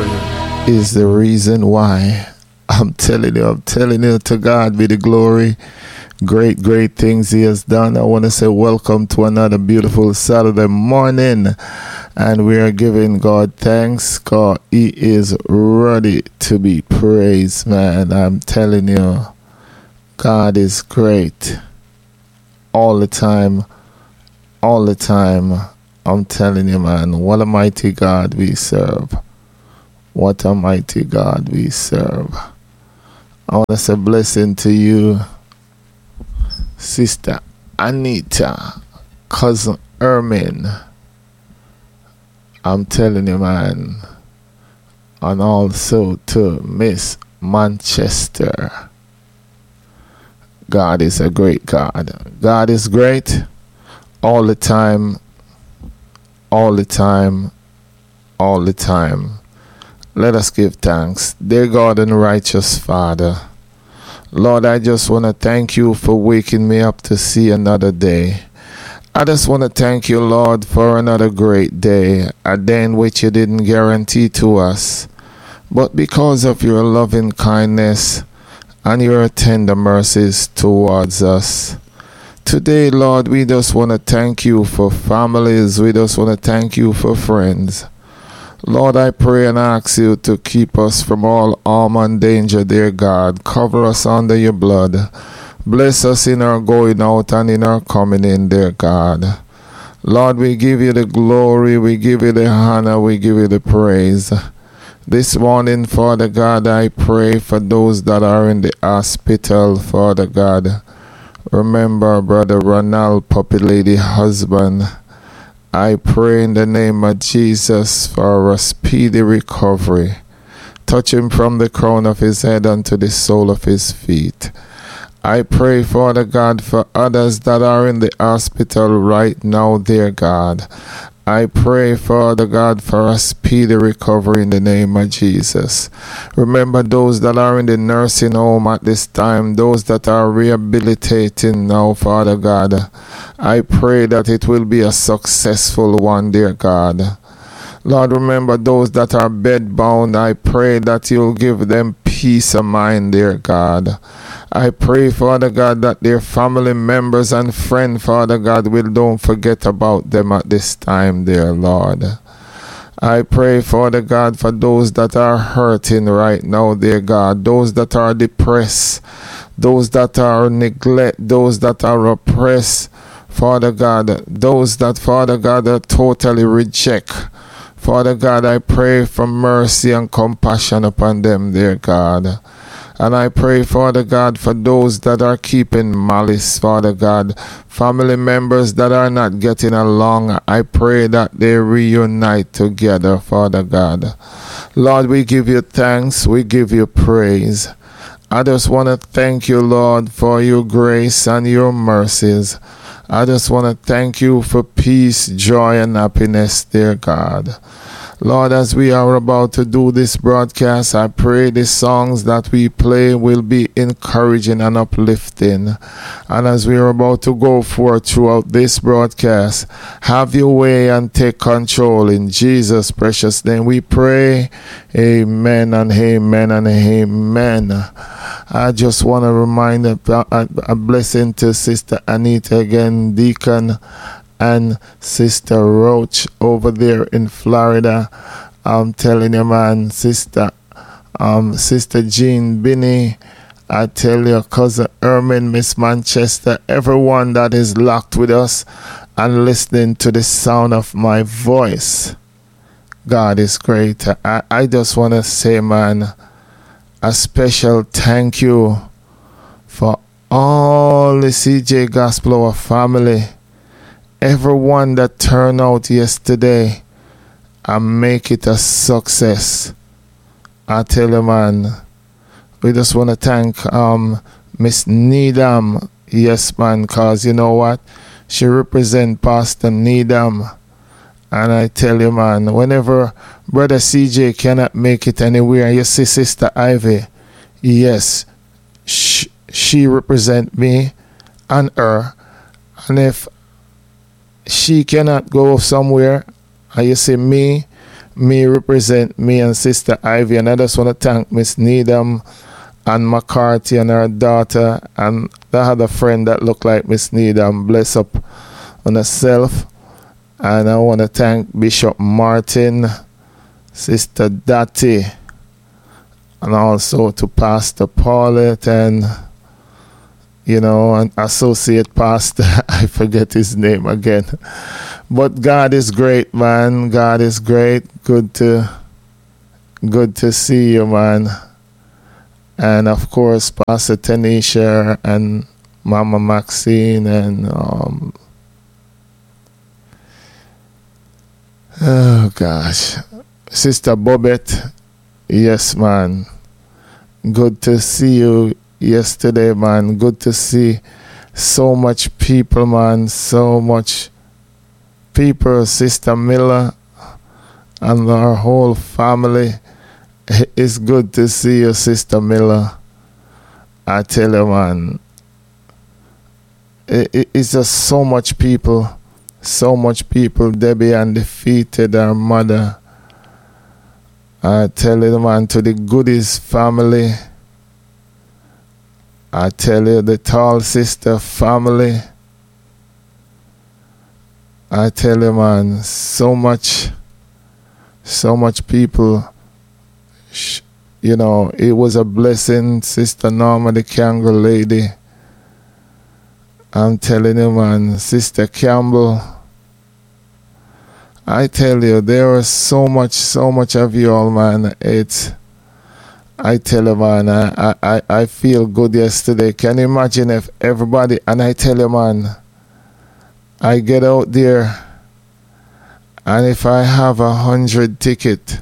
is the reason why. I'm telling you, to God be the glory. Great things he has done. I want to say welcome to another beautiful Saturday morning. And we are giving God thanks. God, he is ready to be praised, man. I'm telling you, God is great. All the time. I'm telling you, man, what a mighty God we serve. What a mighty God we serve. I want to say blessing to you, Sister Anita, Cousin Ermin. I'm telling you, man. And also to Miss Manchester. God is a great God. God is great all the time. Let us give thanks. Dear God and righteous Father, Lord, I just want to thank you for waking me up to see another day. I just want to thank you, Lord, for another great day, a day in which you didn't guarantee to us. But because of your loving kindness and your tender mercies towards us, today, Lord, we just want to thank you for families. We just want to thank you for friends. Lord, I pray and ask you to keep us from all harm and danger, dear God. Cover us under your blood. Bless us in our going out and in our coming in, dear God. Lord, we give you the glory, we give you the honor, we give you the praise. This morning, Father God, I pray for those that are in the hospital, Father God. Remember Brother Ronald, Puppy Lady husband. I pray in the name of Jesus for a speedy recovery. Touch him from the crown of his head unto the sole of his feet. I pray, Father God, for others that are in the hospital right now, dear God. I pray, Father God, for a speedy recovery in the name of Jesus. Remember those that are in the nursing home at this time, those that are rehabilitating now, Father God. I pray that it will be a successful one, dear God. Lord, remember those that are bedbound. I pray that you'll give them peace of mind, dear God. I pray, Father God, that their family members and friends, Father God, don't forget about them at this time, dear Lord. I pray, Father God, for those that are hurting right now, dear God, those that are depressed, those that are neglected, those that are oppressed, Father God, those that, Father God, are totally reject. Father God, I pray for mercy and compassion upon them, dear God. And I pray, Father God, for those that are keeping malice, Father God, family members that are not getting along. I pray that they reunite together, Father God. Lord, we give you thanks. We give you praise. I just want to thank you, Lord, for your grace and your mercies. I just want to thank you for peace, joy, and happiness, dear God. Lord, as we are about to do this broadcast, I pray the songs that we play will be encouraging and uplifting. And as we are about to go forth throughout this broadcast, have your way and take control. In Jesus' precious name we pray. Amen and amen and amen. I just want to remind a blessing to Sister Anita again, Deacon, and Sister Roach over there in Florida. I'm telling you, man, Sister Jean Binney, I tell you, Cousin Ermin, Miss Manchester, everyone that is locked with us and listening to the sound of my voice. God is great. I just want to say, man, a special thank you for all the CJ Gospel Hour family. Everyone that turned out yesterday and make it a success. I tell you, man, we just want to thank Miss Needham. Yes, man, because you know what? She represent Pastor Needham. And I tell you, man, whenever Brother CJ cannot make it anywhere, you see Sister Ivy, yes, she represent me and her. And if she cannot go somewhere, and you see me, me represent me and Sister Ivy, and I just want to thank Miss Needham and McCarthy and her daughter and the other friend that looked like Miss Needham. Bless up on herself. And I want to thank Bishop Martin, Sister Dottie, and also to Pastor Paulette and, and Associate Pastor. I forget his name again. But God is great, man. God is great. Good to see you, man. And of course, Pastor Tanisha and Mama Maxine and oh gosh, Sister Bobette. Yes, man. Good to see you yesterday, man. Good to see so much people, man. So much people. Sister Miller and our whole family. It's good to see you, Sister Miller. I tell you, man. It's just so much people. So much people. Debbie Undefeated, our mother. I tell you, man, to the Goodies family. I tell you, the Tall Sister family. I tell you, man, so much people. It was a blessing, Sister Norma, the Kangaroo lady. I'm telling you, man, Sister Campbell. I tell you, there was so much of you all, man. I tell you, man, I feel good yesterday. Can you imagine if everybody, and I tell you, man, I get out there, and if I have 100 tickets,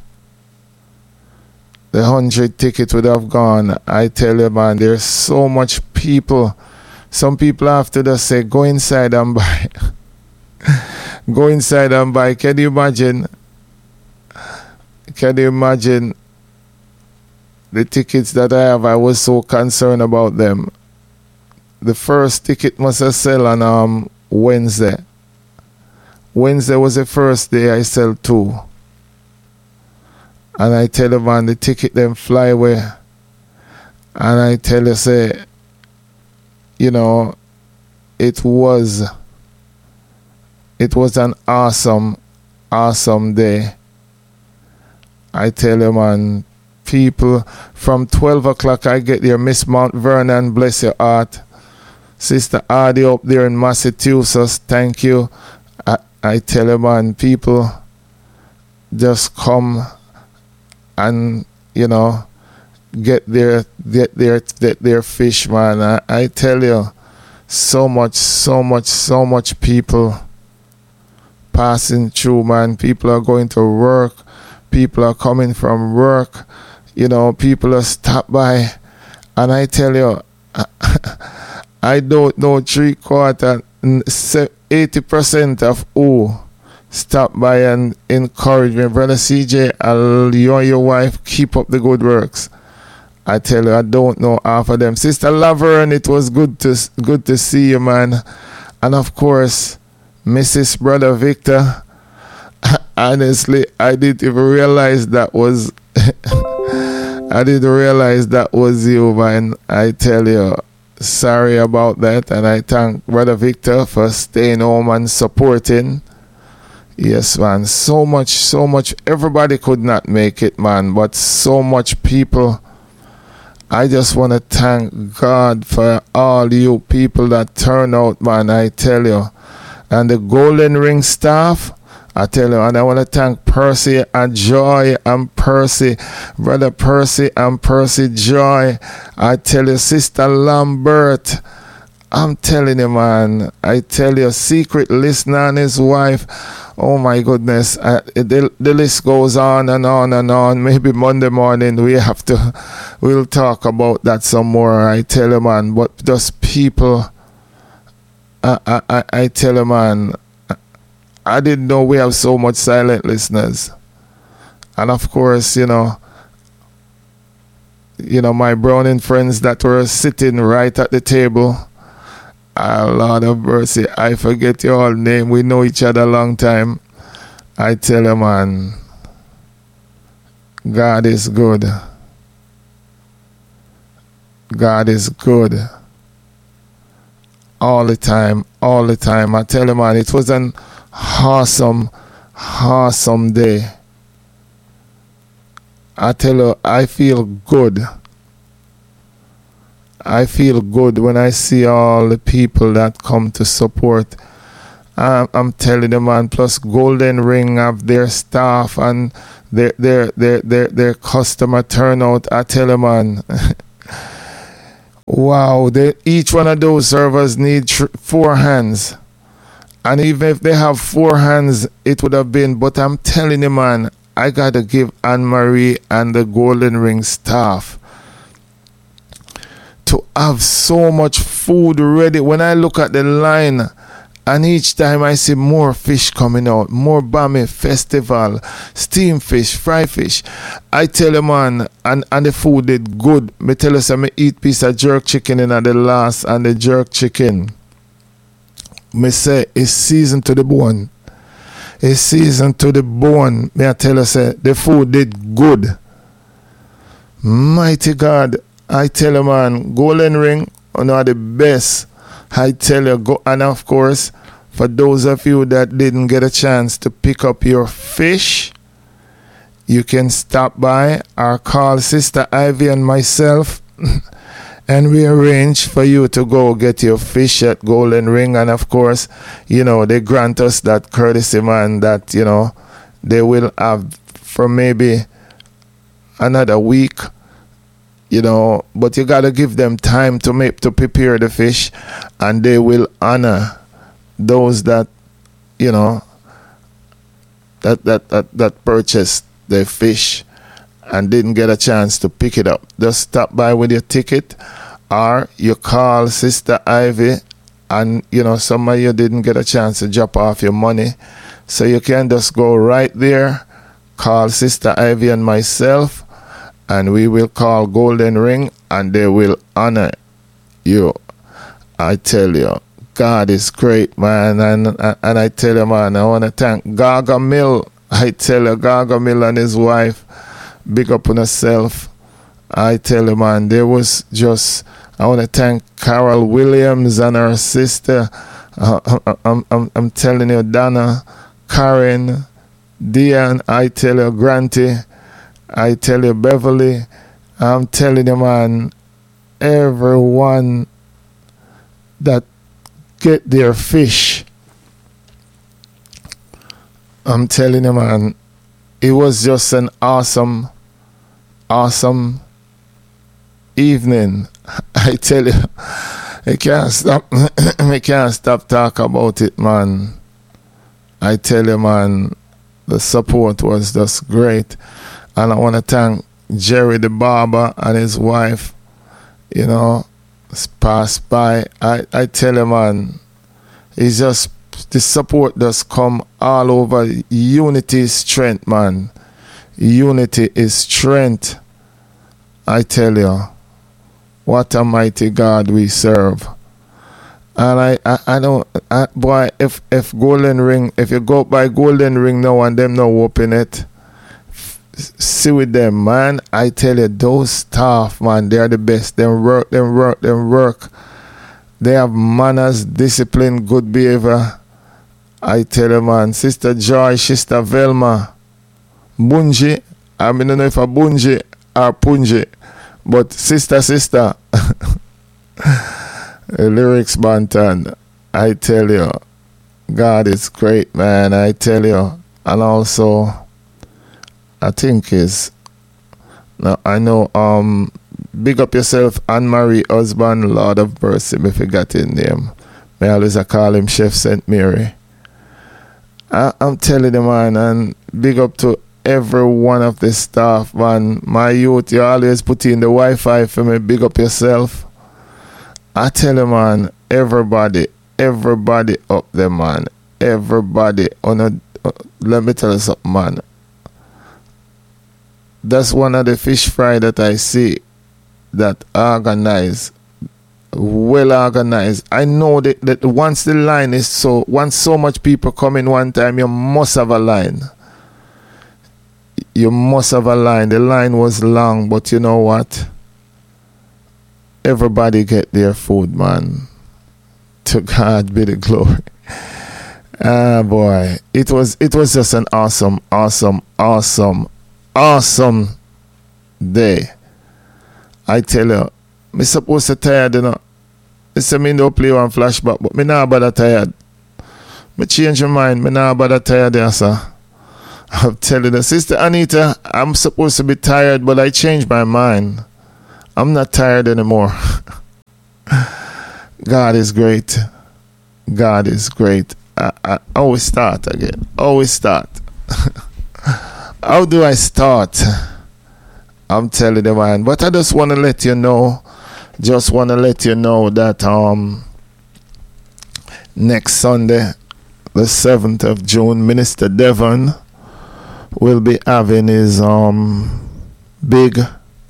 the 100 ticket would have gone. I tell you, man, there's so much people. Some people have to just say, go inside and buy. Go inside and buy. Can you imagine? Can you imagine the tickets that I have? I was so concerned about them. The first ticket must have sell on Wednesday. Wednesday was the first day I sell 2. And I tell you, man, the ticket them fly away. And I tell you, say, it was an awesome day. I tell you, man, people, from 12 o'clock I get there. Miss Mount Vernon, bless your heart. Sister Adi up there in Massachusetts, thank you. I tell you, man, people just come and get their fish, man. I tell you, so much people passing through, man. People are going to work, people are coming from work, people are stopped by, and I tell you, I don't know 80% of who stop by and encourage me. Brother CJ, you and your wife, keep up the good works. I tell you, I don't know half of them. Sister Laverne, it was good to see you, man. And of course, Mrs. Brother Victor. Honestly, I didn't even realize that was I didn't realize that was you, man. I tell you, sorry about that, and I thank Brother Victor for staying home and supporting. Yes, man. So much. Everybody could not make it, man, but so much people. I just want to thank God for all you people that turn out, man. I tell you. And the Golden Ring staff, I tell you, and I want to thank Percy and Joy and Percy, Brother Percy and Percy Joy. I tell you, Sister Lambert, I'm telling you, man. I tell you, Secret Listener and his wife. Oh my goodness, the list goes on and on and on. Maybe Monday morning we'll talk about that some more. I tell you, man. But just people, I tell you, man. I didn't know we have so much silent listeners. And of course, my Browning friends that were sitting right at the table. Lord of mercy, I forget your all name. We know each other a long time. I tell you, man, God is good. God is good. All the time, all the time. I tell you, man, it was an awesome, awesome day. I tell you, I feel good. I feel good when I see all the people that come to support. I'm telling you, man, plus Golden Ring have their staff and their customer turnout. I tell you, man. Wow, each one of those servers need 4 hands. And even if they have 4 hands, it would have been. But I'm telling you, man, I got to give Anne-Marie and the Golden Ring staff to have so much food ready. When I look at the line, and each time I see more fish coming out, more Bami Festival, steam fish, fry fish. I tell you, man, and the food did good. Me tell you, I eat piece of jerk chicken in at the last, and the jerk chicken, me say, it's seasoned to the bone. It's seasoned to the bone. Me I tell you, say, the food did good. Mighty God, I tell you, man, Golden Ring are the best. I tell you, go, and of course, for those of you that didn't get a chance to pick up your fish, you can stop by or call Sister Ivy and myself and we arrange for you to go get your fish at Golden Ring. And of course, you know, they grant us that courtesy, man, that, you know, they will have for maybe another week. You know, but you gotta give them time to prepare the fish, and they will honor those that, you know, that purchased the fish and didn't get a chance to pick it up. Just stop by with your ticket, or you call Sister Ivy, and you know, some of you didn't get a chance to drop off your money, so you can just go right there, call Sister Ivy and myself, and we will call Golden Ring, and they will honor you. I tell you, God is great, man. And I tell you, man, I want to thank Gargamel. I tell you, Gargamel and his wife, big up on herself. I tell you, man, there was just, I want to thank Carol Williams and her sister. I'm telling you, Donna, Karen, Diane, I tell you, Granty, I tell you, Beverly, I'm telling you, man, everyone that get their fish, I'm telling you, man, it was just an awesome, awesome evening. I tell you, I can't stop talking about it, man. I tell you, man, the support was just great. And I want to thank Jerry the barber and his wife, you know, passed by. I tell you, man, it's just, the support does come all over. Unity is strength, man. Unity is strength. I tell you, what a mighty God we serve. And I don't, boy, if Golden Ring, if you go by Golden Ring now and them now open it, see with them, man. I tell you, those staff, man, they are the best. They work. They have manners, discipline, good behavior. I tell you, man, Sister Joy, Sister Velma, Bunji, I mean, I don't know if a Bunji or Punji, but sister, lyrics Bantan, I tell you, God is great, man, I tell you. And also, I think is, now I know, big up yourself, Anne-Marie husband, Lord of Mercy, me forgot his name. Me always call him Chef St. Mary. I'm telling you, man, and big up to every one of the staff, man. My youth, you always put in the Wi-Fi for me. Big up yourself. I tell you, man, everybody up there, man. Everybody let me tell you something, man. That's one of the fish fry that I see that organized, well organized. I know that once the line is once so much people come in one time, you must have a line. You must have a line. The line was long, but you know what? Everybody get their food, man. To God be the glory. Ah, boy. It was just an awesome day. I tell you, me supposed to tired, you know. I say me don't play one flashback, but me not bother tired. Me change my mind, me not bother tired there, sir. I'm telling you, Sister Anita, I'm supposed to be tired, but I changed my mind. I'm not tired anymore. God is great. God is great. I always start again. Always start. How do I start? I'm telling you, man. But I just want to let you know. Just want to let you know that next Sunday, the 7th of June, Minister Devon will be having his big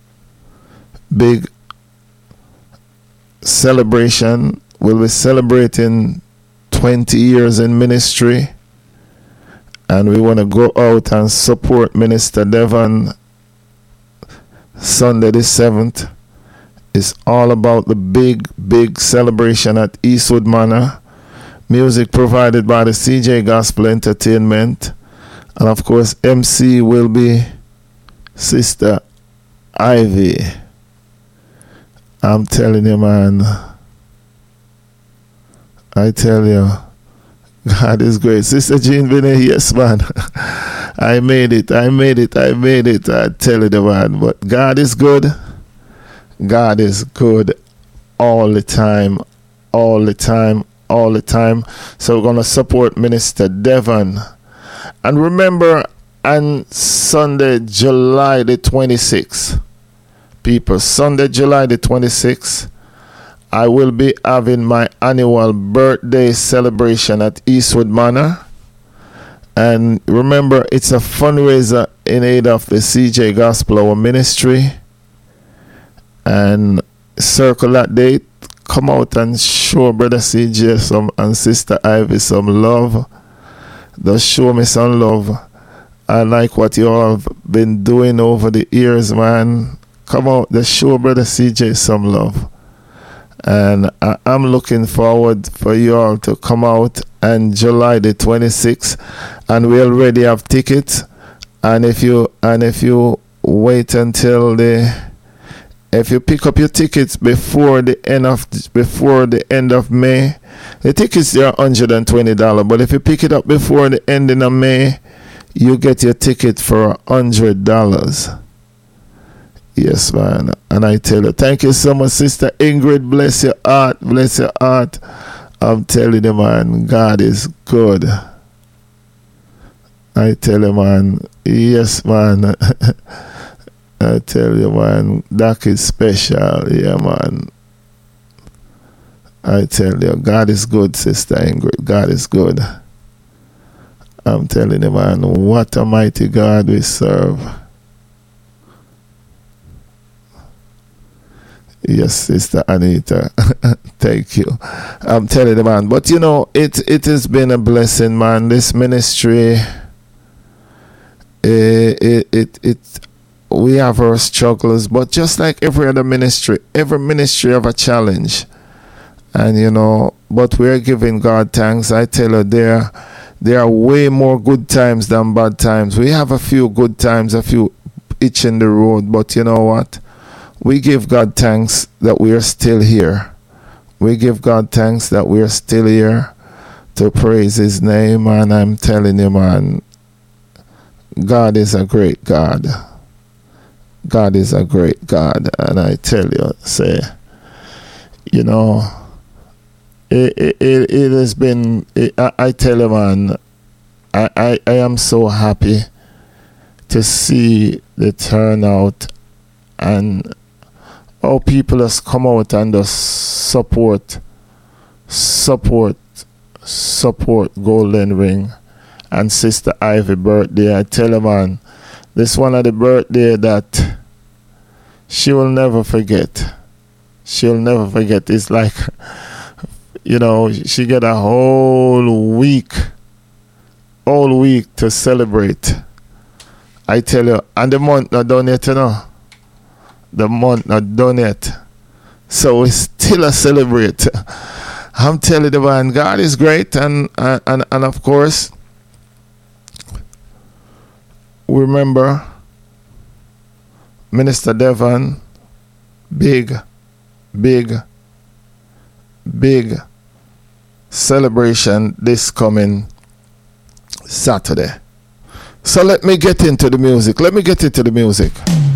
celebration. We'll be celebrating 20 years in ministry, and we want to go out and support Minister Devon. Sunday the 7th is all about the big celebration at Eastwood Manor. Music provided by the CJ Gospel Entertainment, and of course MC will be Sister Ivy. I'm telling you, man. I tell you, God is great. Sister Jean Vinay, yes, man. I made it. I tell you, man. But God is good. God is good all the time. So we're going to support Minister Devon. And remember, on Sunday, July the 26th, people, Sunday, July the 26th, I will be having my annual birthday celebration at Eastwood Manor. And remember, it's a fundraiser in aid of the CJ Gospel Hour Ministry. And circle that date. Come out and show Brother CJ and Sister Ivy some love. Just show me some love. I like what you all have been doing over the years, man. Come out, just show Brother CJ some love. And I'm looking forward for you all to come out on July the 26th. And we already have tickets. And if you wait until if you pick up your tickets before the end of May, the tickets are $120. But if you pick it up before the ending of May, you get your ticket for $100. Yes, man. And I tell you, thank you so much, Sister Ingrid. Bless your heart. I'm telling you, man, God is good. I tell you, man. Yes, man. I tell you, man, that is special. Yeah, man. I tell you, God is good, Sister Ingrid. God is good. I'm telling you, man, what a mighty God we serve. Yes, Sister Anita. Thank you. I'm telling you, man. But you know, it has been a blessing, man. This ministry, we have our struggles, but just like every other ministry have a challenge. And you know, but we're giving God thanks. I tell you, there are way more good times than bad times. We have a few good times, a few itch in the road, but you know what? We give God thanks that we are still here. We give God thanks that we are still here to praise His name. And I'm telling you, man, God is a great God. God is a great God. And I tell you, say, you know, it has been, I tell you, man, I am so happy to see the turnout and how people just come out and just support Golden Ring and Sister Ivy birthday. I tell you, man, this one of the birthday that she will never forget. She'll never forget. It's like, you know, she get a whole week to celebrate. I tell you, and the month not done yet, you know. The month not done yet. So we still a celebrate. I'm telling you, man, God is great, and of course, remember Minister Devon, big celebration this coming Saturday. So let me get into the music.